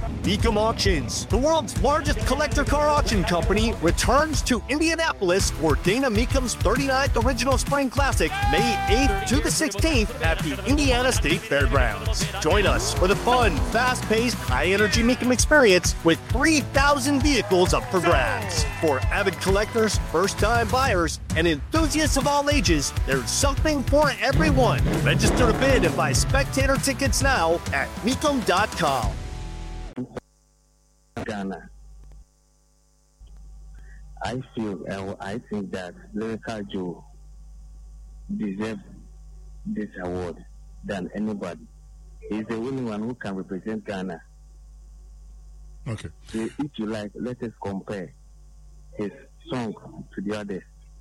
Mecum Auctions, the world's largest collector car auction company, returns to Indianapolis for Dana Mecum's 39th Original Spring Classic, May 8th to the 16th at the Indiana State Fairgrounds. Join us for the fun, fast-paced, high-energy Mecum experience with 3,000 vehicles up for grabs. For avid collectors, first-time buyers, and enthusiasts of all ages, there's something for everyone. Register to bid and buy spectator tickets now at Mecum.com. Ghana. I think that Lyrical Joe deserves this award than anybody. He's the only one who can represent Ghana. Okay. So if you like, let us compare his song to the others.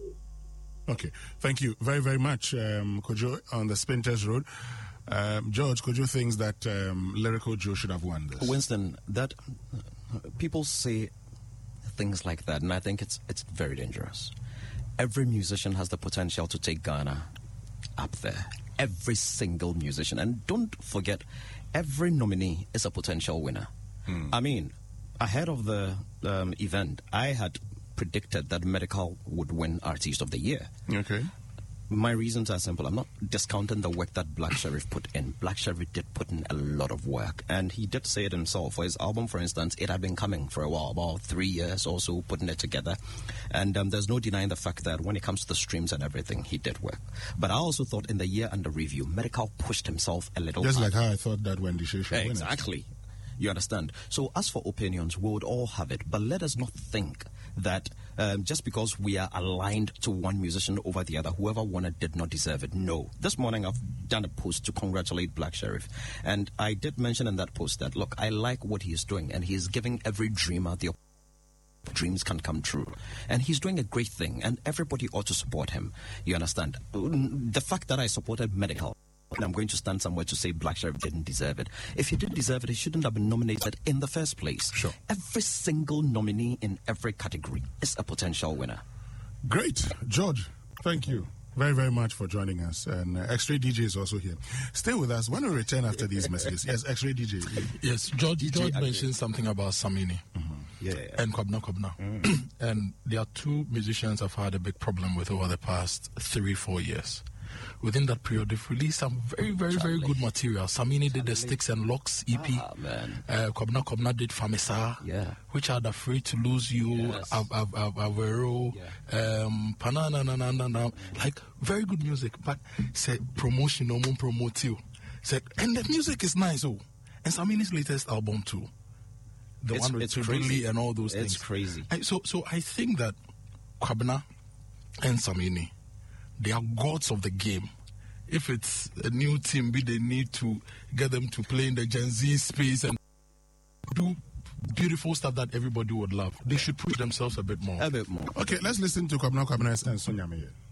Okay. Thank you very, very much, Kojo, on the Spinters Road. George, Kojo thinks that Lyrical Joe should have won this. Winston, that people say things like that, and I think it's very dangerous. Every musician has the potential to take Ghana up there. Every single musician. And don't forget, every nominee is a potential winner. I mean, ahead of the event, I had predicted that Medical would win Artist of the Year. Okay. My reasons are simple. I'm not discounting the work that Black Sheriff put in. Black Sheriff did put in a lot of work, and he did say it himself. For his album, for instance, it had been coming for a while, about 3 years or so, putting it together. And there's no denying the fact that when it comes to the streams and everything, he did work. But I also thought in the year under review, Medical pushed himself a little Just hard. like how I thought that Wendy Shea should win it. Exactly. You understand? So as for opinions, we would all have it. But let us not think that just because we are aligned to one musician over the other, whoever won it did not deserve it. No. This morning I've done a post to congratulate Black Sheriff. And I did mention in that post that, look, I like what he is doing. And he is giving every dreamer the dreams can come true. And he's doing a great thing. And everybody ought to support him. You understand? The fact that I supported Medical, and I'm going to stand somewhere to say Black Sheriff didn't deserve it. If he didn't deserve it, he shouldn't have been nominated in the first place. Sure. Every single nominee in every category is a potential winner. Great. George, thank you very, very much for joining us. And X-Ray DJ is also here. Stay with us. When we return after these messages. Yes, X-Ray DJ. Yes, George mentioned something about Samini and Kwabena. And there are two musicians I've had a big problem with over the past 3-4 years. Within that period, they've released some very, very, very good material. Samini did the Sticks and Locks EP. Kwabena did Famisa, which had Afraid to Lose You, Avero, Panana, like very good music. But say promotion, no one promote you. Said, and the music is nice, oh. And Samini's latest album too, the one with Trilly and all those things. It's crazy. So I think that Kwabena and Samini, they are gods of the game. If it's a new team, they need to get them to play in the Gen Z space and do beautiful stuff that everybody would love. They should push themselves a bit more. Okay, let's listen to Kwabena and Sonia Meyer.